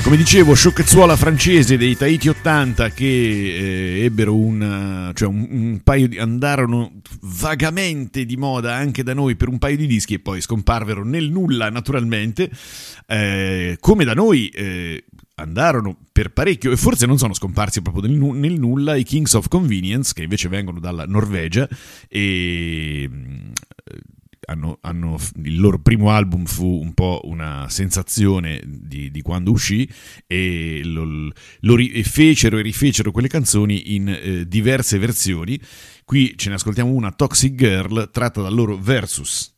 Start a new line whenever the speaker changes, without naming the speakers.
Come dicevo, sciocchezzuola francese dei Tahiti 80 che ebbero un paio di, andarono vagamente di moda anche da noi per un paio di dischi e poi scomparvero nel nulla naturalmente, come da noi andarono per parecchio e forse non sono scomparsi proprio nel nulla i Kings of Convenience, che invece vengono dalla Norvegia e il loro primo album fu un po' una sensazione di quando uscì e fecero e rifecero quelle canzoni in diverse versioni. Qui ce ne ascoltiamo una, Toxic Girl, tratta dal loro Versus.